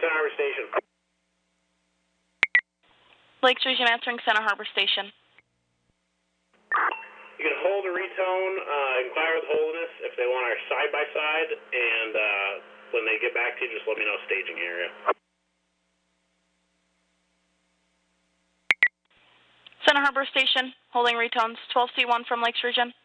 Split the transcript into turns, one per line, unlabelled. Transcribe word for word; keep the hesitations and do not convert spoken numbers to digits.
Center Harbor Station.
Lakes Region answering Center Harbor Station.
You can hold a retone, uh, inquire with Holderness if they want our side-by-side, and uh, when they get back to you, just let me know staging area.
Center Harbor Station, holding retones, twelve C one from Lakes Region.